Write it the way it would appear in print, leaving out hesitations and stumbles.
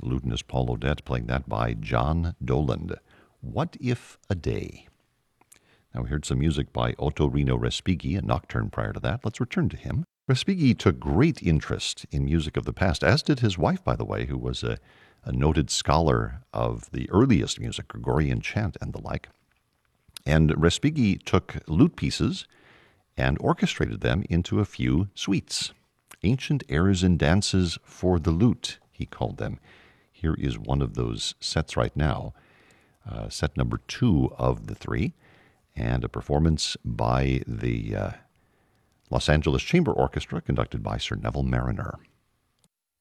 lutenist Paul Odette playing that by John Doland. What If a Day? Now, we heard some music by Ottorino Respighi, a nocturne prior to that. Let's return to him. Respighi took great interest in music of the past, as did his wife, by the way, who was a noted scholar of the earliest music, Gregorian chant and the like. And Respighi took lute pieces and orchestrated them into a few suites. Ancient airs and dances for the lute, he called them. Here is one of those sets right now, set number 2 of the 3, and a performance by the Los Angeles Chamber Orchestra conducted by Sir Neville Marriner.